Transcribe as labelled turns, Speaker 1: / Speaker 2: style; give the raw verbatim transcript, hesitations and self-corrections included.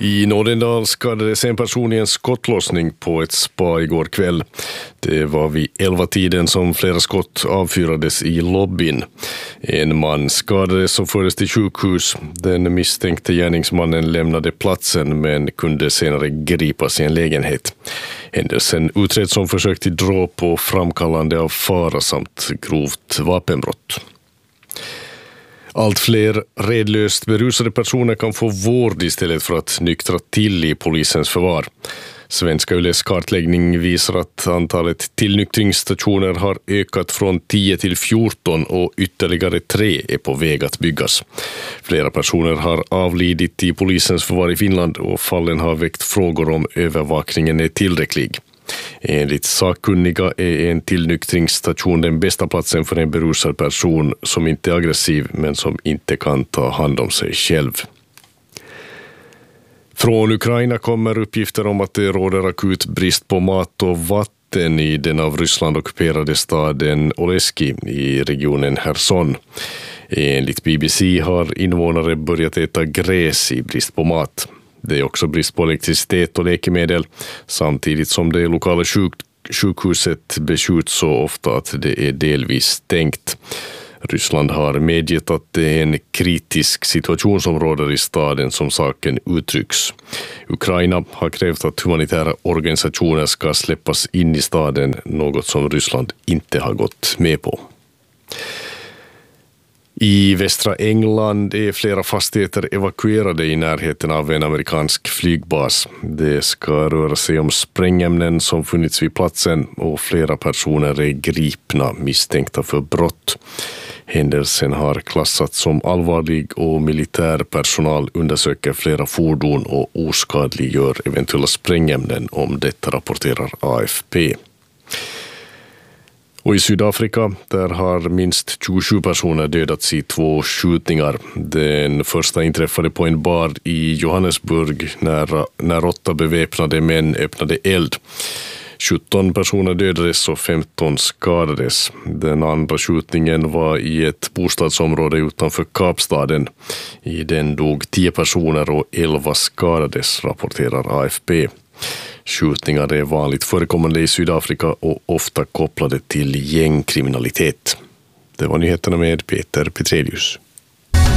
Speaker 1: I Nådendal skadades en person i en skottlossning på ett spa igår kväll. Det var vid elva tiden som flera skott avfyrades i lobbyn. En man skadades och fördes till sjukhus. Den misstänkte gärningsmannen lämnade platsen men kunde senare gripas i en lägenhet. Händelsen utreds som försök till dråp och framkallande av fara samt grovt vapenbrott. Allt fler redlöst berusade personer kan få vård istället för att nyktra till i polisens förvar. Svenska Yles kartläggning visar att antalet tillnyktringsstationer har ökat från tio till fjorton och ytterligare tre är på väg att byggas. Flera personer har avlidit i polisens förvar i Finland och fallen har väckt frågor om övervakningen är tillräcklig. Enligt sakkunniga är en tillnyktringsstation den bästa platsen för en berusad person som inte är aggressiv men som inte kan ta hand om sig själv. Från Ukraina kommer uppgifter om att det råder akut brist på mat och vatten i den av Ryssland ockuperade staden Oleski i regionen Cherson. Enligt B B C har invånare börjat äta gräs i brist på mat. Det är också brist på elektricitet och läkemedel samtidigt som det lokala sjuk- sjukhuset beskjuts så ofta att det är delvis stängt. Ryssland har medgett att det är en kritisk situation som råder i staden som saken uttrycks. Ukraina har krävt att humanitära organisationer ska släppas in i staden, något som Ryssland inte har gått med på. I västra England är flera fastigheter evakuerade i närheten av en amerikansk flygbas. Det ska röra sig om sprängämnen som funnits vid platsen och flera personer är gripna misstänkta för brott. Händelsen har klassats som allvarlig och militär personal undersöker flera fordon och oskadliggör eventuella sprängämnen, om detta rapporterar A F P. Och i Sydafrika där har minst tjugosju personer dödats i två skjutningar. Den första inträffade på en bar i Johannesburg när, när åtta beväpnade män öppnade eld. sjutton personer dödades och femton skadades. Den andra skjutningen var i ett bostadsområde utanför Kapstaden. I den dog tio personer och elva skadades, rapporterar A F P. Skjutningar är vanligt förekommande i Sydafrika och ofta kopplade till gängkriminalitet. Det var nyheterna med Peter Petrelius.